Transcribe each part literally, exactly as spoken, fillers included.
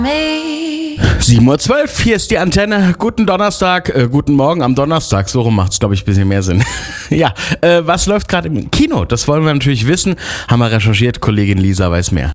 sieben Uhr zwölf, hier ist die Antenne. Guten Donnerstag, äh, guten Morgen am Donnerstag. So rum macht's, glaube ich, ein bisschen mehr Sinn. ja, äh, was läuft gerade im Kino? Das wollen wir natürlich wissen. Haben wir recherchiert, Kollegin Lisa weiß mehr.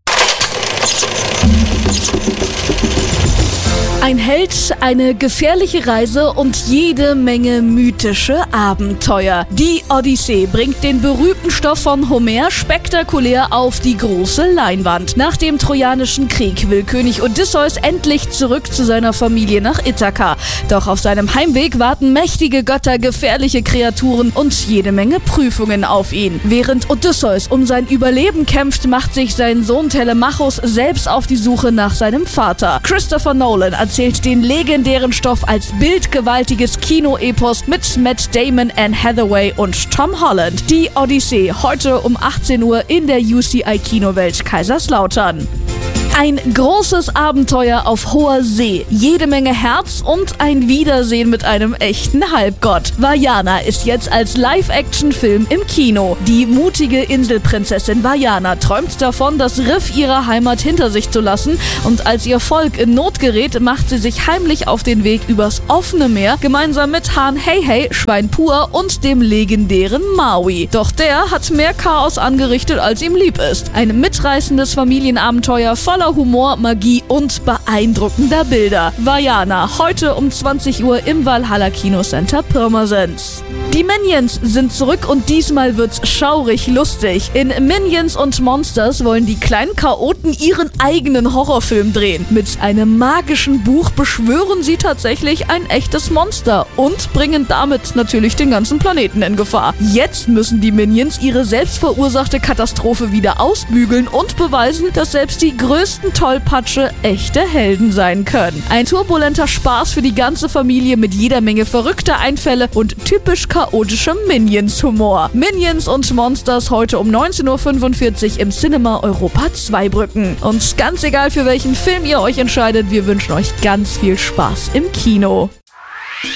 Ein Held, eine gefährliche Reise und jede Menge mythische Abenteuer. Die Odyssee bringt den berühmten Stoff von Homer spektakulär auf die große Leinwand. Nach dem Trojanischen Krieg will König Odysseus endlich zurück zu seiner Familie nach Ithaka. Doch auf seinem Heimweg warten mächtige Götter, gefährliche Kreaturen und jede Menge Prüfungen auf ihn. Während Odysseus um sein Überleben kämpft, macht sich sein Sohn Telemachos selbst auf die Suche nach seinem Vater. Christopher Nolan erzählt den legendären Stoff als bildgewaltiges Kinoepos mit Matt Damon, Anne Hathaway und Tom Holland. Die Odyssee, heute um achtzehn Uhr in der U C I Kinowelt Kaiserslautern. Ein großes Abenteuer auf hoher See, jede Menge Herz und ein Wiedersehen mit einem echten Halbgott. Vajana ist jetzt als Live-Action-Film im Kino. Die mutige Inselprinzessin Vajana träumt davon, das Riff ihrer Heimat hinter sich zu lassen, und als ihr Volk in Not gerät, macht sie sich heimlich auf den Weg übers offene Meer, gemeinsam mit Hahn Hey Hey, Schwein Pur und dem legendären Maui. Doch der hat mehr Chaos angerichtet, als ihm lieb ist. Ein mitreißendes Familienabenteuer voller Humor, Magie und beeindruckender Bilder. Vajana, heute um zwanzig Uhr im Valhalla Kinocenter Pirmasens. Die Minions sind zurück und diesmal wird's schaurig lustig. In Minions und Monsters wollen die kleinen Chaoten ihren eigenen Horrorfilm drehen. Mit einem magischen Buch beschwören sie tatsächlich ein echtes Monster und bringen damit natürlich den ganzen Planeten in Gefahr. Jetzt müssen die Minions ihre selbstverursachte Katastrophe wieder ausbügeln und beweisen, dass selbst die größten Tollpatsche echte Helden sein können. Ein turbulenter Spaß für die ganze Familie mit jeder Menge verrückter Einfälle und typisch chaotischem Minions-Humor. Minions und Monsters heute um neunzehn Uhr fünfundvierzig im Cinema Europa Zweibrücken. Und ganz egal, für welchen Film ihr euch entscheidet, wir wünschen euch ganz viel Spaß im Kino.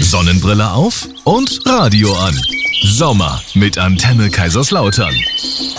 Sonnenbrille auf und Radio an. Sommer mit Antenne Kaiserslautern.